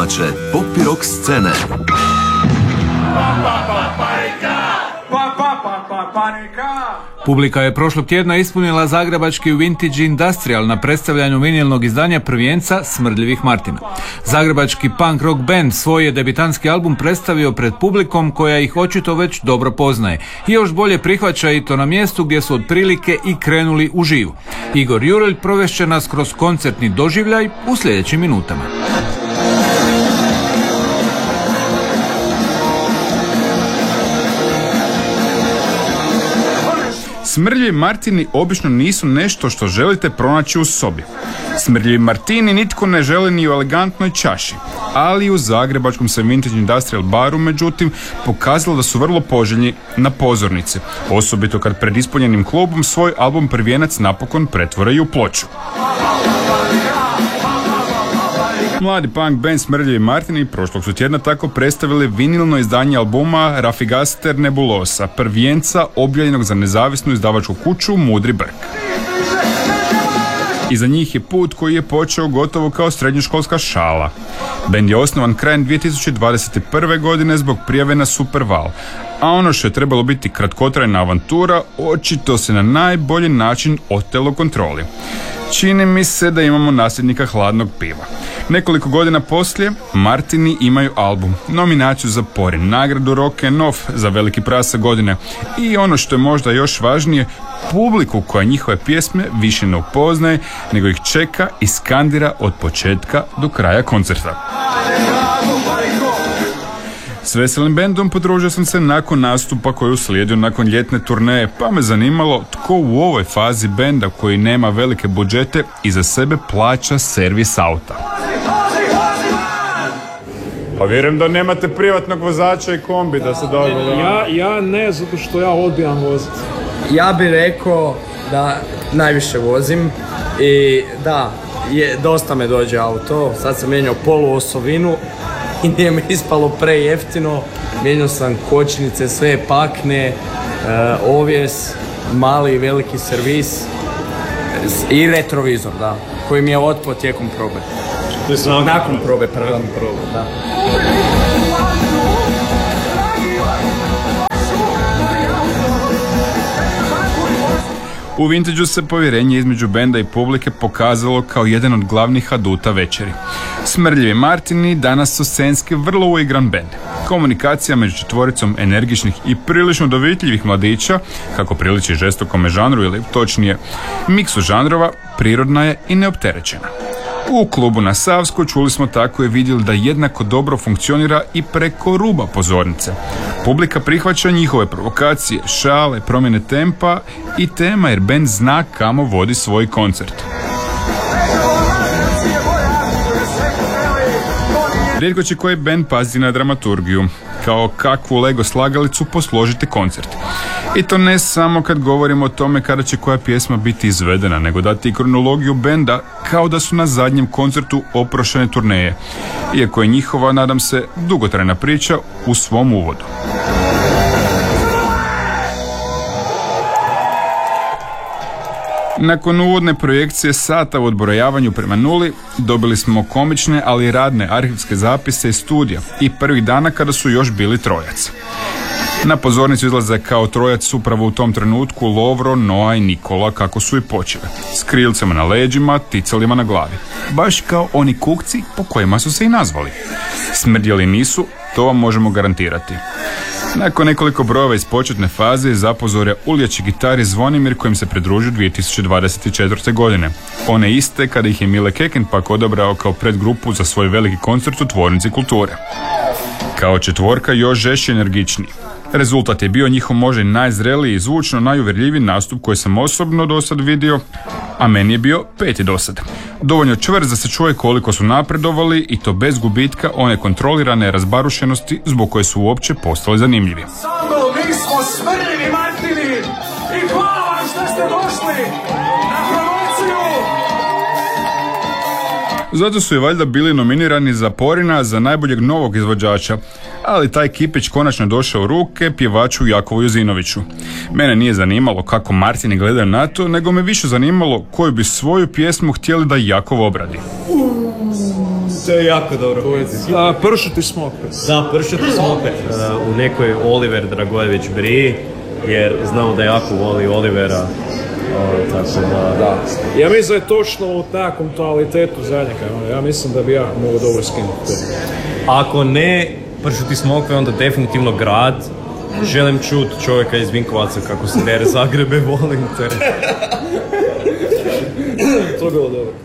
domaće pop i rock scene. Publika je prošlog tjedna ispunila zagrebački Vintage Industrial na predstavljanju vinilnog izdanja prvenca Smrdljivih Martina. Zagrebački punk rock band svoj je debitanski album predstavio pred publikom koja ih očito već dobro poznaje i još bolje prihvaća i to na mjestu gdje su otprilike i krenuli uživo. Igor Jurelj provešće nas kroz koncertni doživljaj u sljedećim minutama. Smrdljivi Martini obično nisu nešto što želite pronaći u sobi. Smrdljivi Martini nitko ne želi ni u elegantnoj čaši, ali u zagrebačkom se Vintage Industrial baru međutim pokazalo da su vrlo poželjni na pozornici, osobito kad pred ispunjenim klubom svoj album Prvijenac napokon pretvore i u ploču. Mladi punk band Smrdljivi Martini prošlog su tjedna tako predstavili vinilno izdanje albuma Rafigaster Nebulosa, prvijenca objavljenog za nezavisnu izdavačku kuću Mudri Brk. Iza njih je put koji je počeo gotovo kao srednjoškolska šala. Band je osnovan krajem 2021. godine zbog prijave na Superval, a ono što je trebalo biti kratkotrajna avantura očito se na najbolji način otelo kontroli. Čini mi se da imamo nasljednika hladnog piva. Nekoliko godina poslije, Martini imaju album, nominaciju za Porin, nagradu Rock and Off za veliki prasa godine i ono što je možda još važnije, publiku koja njihove pjesme više ne upoznaje, nego ih čeka i skandira od početka do kraja koncerta. S veselim bendom podružio sam se nakon nastupa koji je uslijedio nakon ljetne turneje, pa me zanimalo tko u ovoj fazi benda koji nema velike budžete i za sebe plaća servis auta. Pa vjerujem da nemate privatnog vozača i kombi da se dogovore. Ja ne, zato što ja odbijam voziti. Ja bih rekao da najviše vozim i da, dosta me dođe auto. Sad sam mijenjao poluosovinu i nije mi ispalo prejeftino. Mijenjao sam kočnice, sve pakne, ovjes, mali i veliki servis i retrovizor, da, koji mi je otpao tijekom probe. Nakon probe, da. U Vintageu se povjerenje između benda i publike pokazalo kao jedan od glavnih aduta večeri. Smrdljivi Martini danas su scenski vrlo uigran bend. Komunikacija među četvoricom energičnih i prilično dovitljivih mladića, kako priliči žestokome žanru ili točnije miksu žanrova, prirodna je i neopterećena. U klubu na Savskoj čuli smo tako i vidjeli da jednako dobro funkcionira i preko ruba pozornice. Publika prihvaća njihove provokacije, šale, promjene tempa i tema jer bend zna kamo vodi svoj koncert. Rijetko će koji bend pazi na dramaturgiju, kao kakvu Lego slagalicu posložiti koncert. I to ne samo kad govorimo o tome kada će koja pjesma biti izvedena, nego dati i kronologiju benda kao da su na zadnjem koncertu oprošene turneje, iako je njihova, nadam se, dugotrajna priča u svom uvodu. Nakon uvodne projekcije sata u odbrojavanju prema nuli, dobili smo komične, ali radne arhivske zapise iz studija i prvih dana kada su još bili trojac. Na pozornicu izlaze kao trojac upravo u tom trenutku Lovro, Noa i Nikola kako su i počeli. S krilcima na leđima, ticalima na glavi. Baš kao oni kukci po kojima su se i nazvali. Smrdjeli nisu, to vam možemo garantirati. Nakon nekoliko brojeva iz početne faze zapozore uljači gitari Zvonimir kojim se pridružio 2024. godine. One iste kada ih je Mile Kekenpak odabrao kao predgrupu za svoj veliki koncert u Tvornici kulture. Kao četvorka još žešći i energičniji. Rezultat je bio njihov možda i najzreliji i zvučno najuvjerljiviji nastup koji sam osobno dosad vidio, a meni je bio 5. dosad. Dovoljno čvrst da se čuje koliko su napredovali i to bez gubitka one kontrolirane razbarušenosti zbog koje su uopće postali zanimljivi. Samo mi smo Smrdljivi Martini i hvala vam što ste došli na promociju. Zato su i valjda bili nominirani za Porina za najboljeg novog izvođača, ali taj kipić konačno došao u ruke pjevaču Jakovu Jozinoviću. Mene nije zanimalo kako Martini gledaju na to, nego me više zanimalo koju bi svoju pjesmu htjeli da Jakov obradi. To je jako dobro. Pršuti smokve. Da, pršuti smokve u nekoj Oliver Dragojević Briji, jer znamo da jako voli Olivera. Tako da. Ja mislim da je točno u takvom toalitetu zadnjega. Ja mislim da bi ja mogu dobro skinuti. Ako ne pršuti smokve, onda definitivno grad. Želim čuti čovjeka iz Vinkovaca kako se dere Zagrebe, volim te. To je bilo dobro.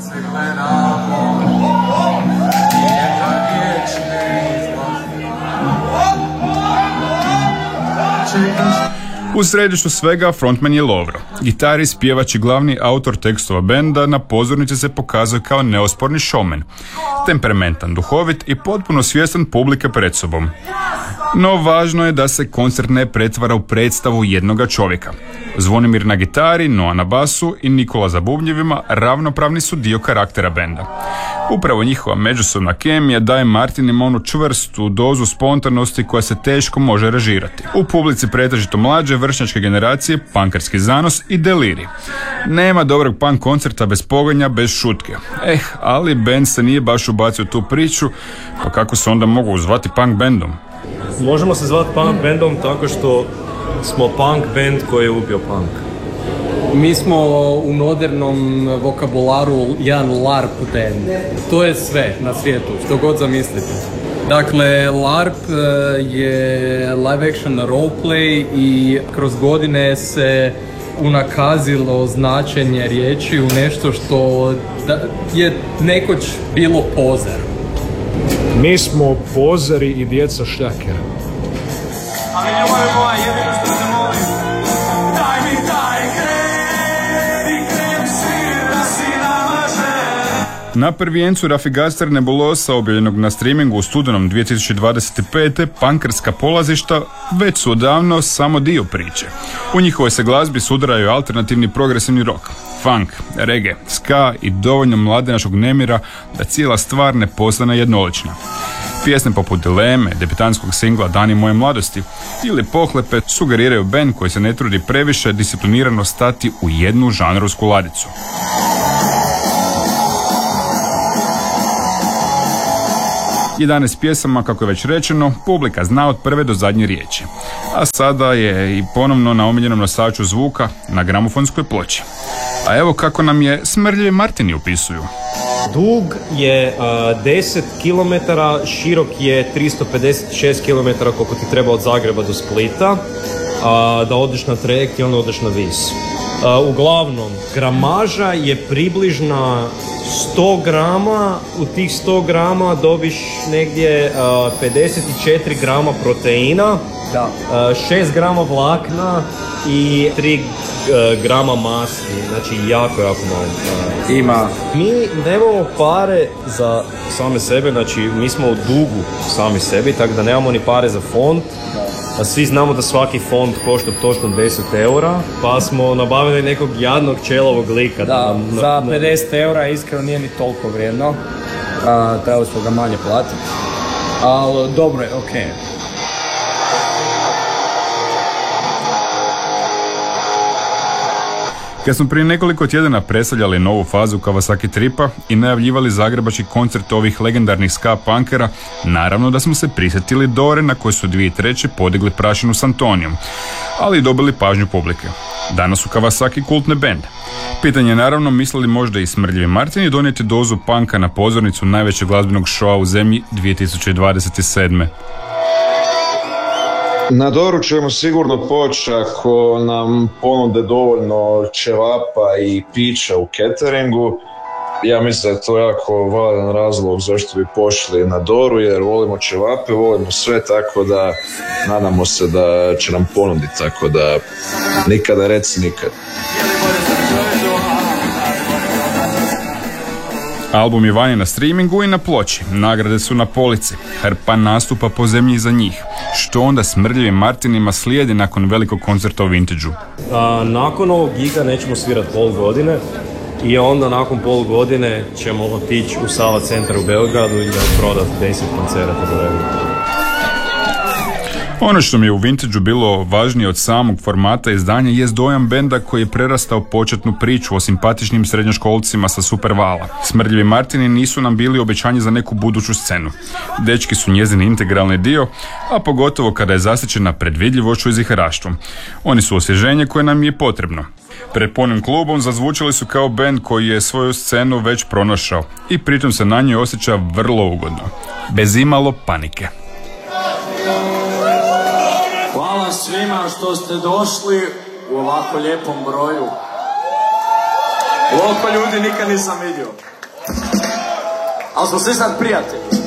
U središtu svega frontman je Lovro. Gitarist, pjevač i glavni autor tekstova benda na pozornici se pokazuje kao neosporni showman. Temperamentan, duhovit i potpuno svjestan publike pred sobom. No važno je da se koncert ne pretvara u predstavu jednoga čovjeka. Zvonimir na gitari, Noa na basu i Nikola za bubnjevima ravnopravni su dio karaktera benda. Upravo njihova međusobna kemija daje Martinima onu čvrstu dozu spontanosti koja se teško može režirati. U publici pretežito mlađe vršnjačke generacije, punkerski zanos i deliri. Nema dobrog punk koncerta bez pogonja, bez šutke. Ali band se nije baš ubacio u tu priču, pa kako se onda mogu zvati punk bandom? Možemo se zvati punk bandom tako što smo punk band koji je ubio punk. Mi smo u modernom vokabularu jedan LARP band. To je sve na svijetu, što god zamislite. Dakle, LARP je live action roleplay i kroz godine se unakazilo značenje riječi u nešto što je nekoć bilo pozer. Mi smo pozeri i djeca šljakera. Ali ljubav moja jedino što se molim, daj mi taj krem sir da si namaže. Na prvijencu Rafigaster Nebulosa objavljenog na streamingu u studenom 2025. punkerska polazišta već su odavno samo dio priče. U njihovoj se glazbi sudaraju alternativni progresivni rock, funk, reggae, ska i dovoljno mladenačkog nemira da cijela stvar ne postane jednolična. Pjesme poput Dileme, debitanskog singla Dani moje mladosti ili Pohlepe sugeriraju band koji se ne trudi previše disciplinirano stati u jednu žanrovsku ladicu. Jedanaest pjesama, kako je već rečeno, publika zna od prve do zadnje riječi. A sada je i ponovno na omiljenom nosaču zvuka na gramofonskoj ploči. A evo kako nam je Smrdljivi Martini opisuju. Dug je 10 km, širok je 356 km koliko ti treba od Zagreba do Splita, da odeš na trajekt i onda odeš na Vis. Uglavnom, gramaža je približna 100 grama, u tih 100 grama dobiš negdje 54 grama proteina, 6 grama vlakna i 3 grama masti, znači jako malo. Ima. Mi nemamo pare za same sebe, znači mi smo u dugu sami sebi, tako da nemamo ni pare za fond. A svi znamo da svaki fond košta točno 10 eura, pa smo nabavili nekog jadnog čelovog lika. Da, za 50 eura iskreno nije ni toliko vrijedno, trebali smo ga manje platiti, ali dobro je, okej. Kad smo prije nekoliko tjedana predstavljali novu fazu Kawasaki Tripa i najavljivali zagrebački koncert ovih legendarnih ska punkera, naravno da smo se prisjetili Dore na kojoj su 2003. podigli prašinu s Antonijom, ali i dobili pažnju publike. Danas su Kawasaki kultne band. Pitanje je naravno mislili možda i Smrdljivi Martini donijeti dozu punka na pozornicu najvećeg glazbenog šoa u zemlji 2027. Na Doru ćemo sigurno poći ako nam ponude dovoljno ćevapa i pića u cateringu. Ja mislim da je to jako validan razlog zašto bi pošli na Doru, jer volimo ćevape, volimo sve, tako da nadamo se da će nam ponuditi, tako da nikada reci nikad. Album je vani na streamingu i na ploči, nagrade su na polici, hrpa nastupa po zemlji iza njih. Što onda Smrdljivim Martinima slijedi nakon velikog koncerta u Vintage-u? Nakon ovog giga nećemo svirati pol godine i onda nakon pol godine ćemo otići u Sava centar u Beogradu i prodati 10 koncerata do redom. Ono što mi je u Vintage-u bilo važnije od samog formata izdanja jest dojam benda koji je prerastao početnu priču o simpatičnim srednjoškolcima sa Supervala. Smrdljivi Martini nisu nam bili obećanje za neku buduću scenu. Dečki su njezin integralni dio, a pogotovo kada je zasićena predvidljivošću i ziheraštvom. Oni su osvježenje koje nam je potrebno. Pred punim klubom zazvučali su kao bend koji je svoju scenu već pronašao i pritom se na njoj osjeća vrlo ugodno, bez imalo panike. Hvala svima što ste došli u ovako lijepom broju. Ovoliko ljudi nikad nisam vidio. Ali smo svi sad prijatelji.